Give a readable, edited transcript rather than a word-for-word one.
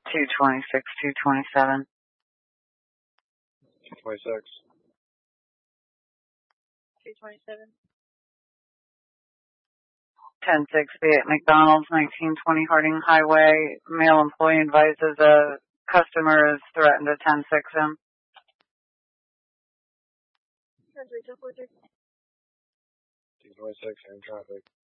226, 227. 226. 227. 1068 McDonald's, 1920 Harding Highway. Male employee advises a customer is threatened to 10-6 him. 10-3, 10-4-3. 226, in traffic.